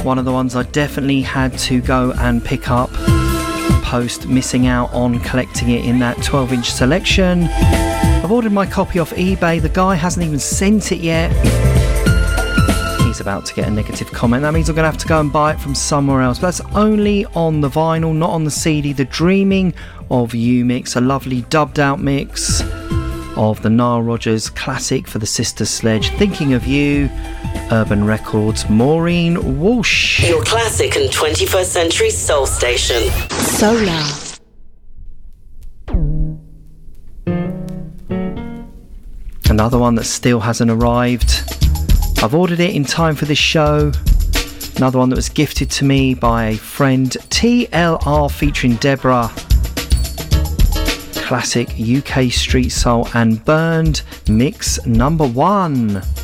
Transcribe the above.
One of the ones I definitely had to go and pick up post missing out on collecting it in that 12-inch selection. I've ordered my copy off eBay. The guy hasn't even sent it yet. He's about to get a negative comment. That means I'm going to have to go and buy it from somewhere else. But that's only on the vinyl, not on the CD. The Dreaming of You mix, a lovely dubbed out mix of the Nile Rodgers classic for the Sister Sledge, Thinking of You, Urban Records, Maureen Walsh. Your classic and 21st century soul station. Solar. Another one that still hasn't arrived. I've ordered it in time for this show. Another one that was gifted to me by a friend, TLR featuring Deborah. Classic UK street soul and Burned mix number 1.